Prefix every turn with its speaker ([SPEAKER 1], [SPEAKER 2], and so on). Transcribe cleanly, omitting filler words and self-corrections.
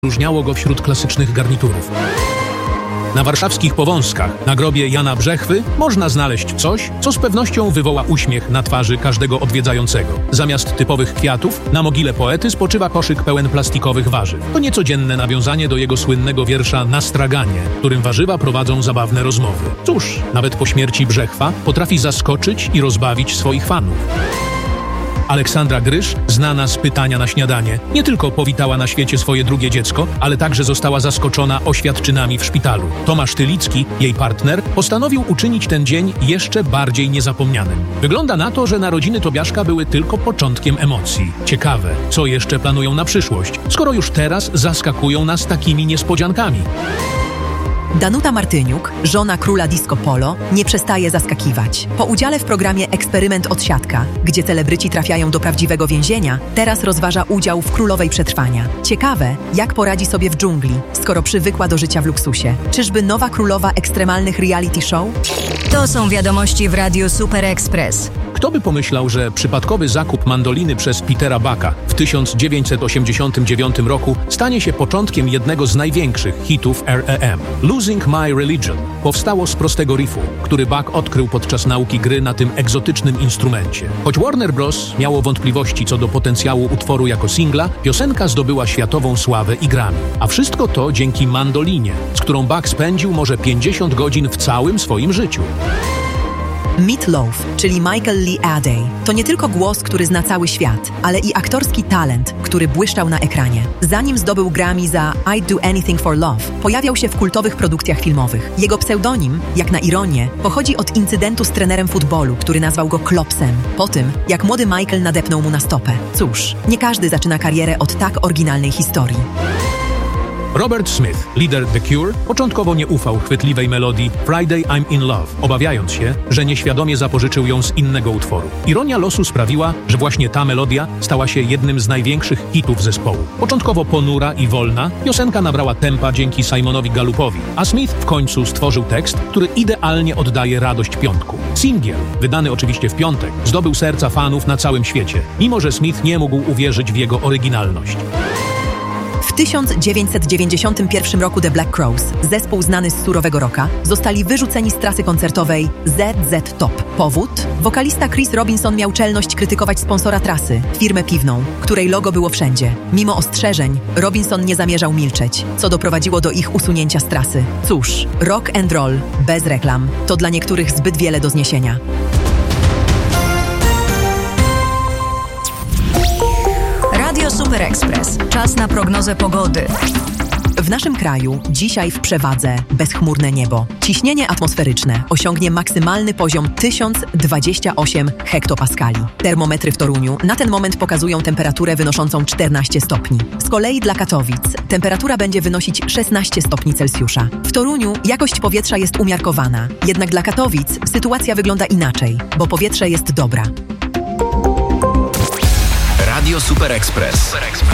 [SPEAKER 1] Różniało go wśród klasycznych garniturów. Na warszawskich Powązkach, na grobie Jana Brzechwy, można znaleźć coś, co z pewnością wywoła uśmiech na twarzy każdego odwiedzającego. Zamiast typowych kwiatów, na mogile poety spoczywa koszyk pełen plastikowych warzyw. To niecodzienne nawiązanie do jego słynnego wiersza Na straganie, którym warzywa prowadzą zabawne rozmowy. Cóż, nawet po śmierci Brzechwa potrafi zaskoczyć i rozbawić swoich fanów. Aleksandra Grysz, znana z Pytania na śniadanie, nie tylko powitała na świecie swoje drugie dziecko, ale także została zaskoczona oświadczynami w szpitalu. Tomasz Tylicki, jej partner, postanowił uczynić ten dzień jeszcze bardziej niezapomnianym. Wygląda na to, że narodziny Tobiaszka były tylko początkiem emocji. Ciekawe, co jeszcze planują na przyszłość, skoro już teraz zaskakują nas takimi niespodziankami.
[SPEAKER 2] Danuta Martyniuk, żona króla disco polo, nie przestaje zaskakiwać. Po udziale w programie Eksperyment Odsiadka, gdzie celebryci trafiają do prawdziwego więzienia, teraz rozważa udział w Królowej Przetrwania. Ciekawe, jak poradzi sobie w dżungli, skoro przywykła do życia w luksusie. Czyżby nowa królowa ekstremalnych reality show?
[SPEAKER 3] To są wiadomości w Radiu Super Express.
[SPEAKER 1] Kto by pomyślał, że przypadkowy zakup mandoliny przez Petera Bucka w 1989 roku stanie się początkiem jednego z największych hitów R.E.M. Losing My Religion powstało z prostego riffu, który Buck odkrył podczas nauki gry na tym egzotycznym instrumencie. Choć Warner Bros. Miało wątpliwości co do potencjału utworu jako singla, piosenka zdobyła światową sławę i Grammy. A wszystko to dzięki mandolinie, z którą Buck spędził może 50 godzin w całym swoim życiu.
[SPEAKER 2] Meat Loaf, czyli Michael Lee Adey, to nie tylko głos, który zna cały świat, ale i aktorski talent, który błyszczał na ekranie. Zanim zdobył Grammy za I'd Do Anything for Love, pojawiał się w kultowych produkcjach filmowych. Jego pseudonim, jak na ironię, pochodzi od incydentu z trenerem futbolu, który nazwał go Klopsem, po tym, jak młody Michael nadepnął mu na stopę. Cóż, nie każdy zaczyna karierę od tak oryginalnej historii.
[SPEAKER 1] Robert Smith, lider The Cure, początkowo nie ufał chwytliwej melodii Friday I'm in Love, obawiając się, że nieświadomie zapożyczył ją z innego utworu. Ironia losu sprawiła, że właśnie ta melodia stała się jednym z największych hitów zespołu. Początkowo ponura i wolna, piosenka nabrała tempa dzięki Simonowi Gallupowi, a Smith w końcu stworzył tekst, który idealnie oddaje radość piątku. Singiel, wydany oczywiście w piątek, zdobył serca fanów na całym świecie, mimo że Smith nie mógł uwierzyć w jego oryginalność.
[SPEAKER 2] W 1991 roku The Black Crowes, zespół znany z surowego rocka, zostali wyrzuceni z trasy koncertowej ZZ Top. Powód? Wokalista Chris Robinson miał czelność krytykować sponsora trasy, firmę piwną, której logo było wszędzie. Mimo ostrzeżeń, Robinson nie zamierzał milczeć, co doprowadziło do ich usunięcia z trasy. Cóż, rock and roll bez reklam to dla niektórych zbyt wiele do zniesienia.
[SPEAKER 3] Radio Super Express. Czas na prognozę pogody.
[SPEAKER 2] W naszym kraju dzisiaj w przewadze bezchmurne niebo. Ciśnienie atmosferyczne osiągnie maksymalny poziom 1028 hektopaskali. Termometry w Toruniu na ten moment pokazują temperaturę wynoszącą 14 stopni. Z kolei dla Katowic temperatura będzie wynosić 16 stopni Celsjusza. W Toruniu jakość powietrza jest umiarkowana, jednak dla Katowic sytuacja wygląda inaczej, bo powietrze jest dobra.
[SPEAKER 4] Radio Super Express.